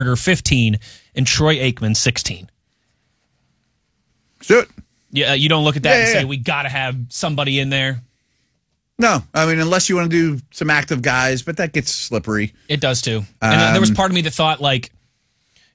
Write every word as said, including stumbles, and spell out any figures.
fifteen, and Troy Aikman sixteen. Do it. Yeah, you don't look at that Yeah, and yeah, say, yeah. we got to have somebody in there. No, I mean, unless you want to do some active guys, but that gets slippery. It does too. And Um, there was part of me that thought, like,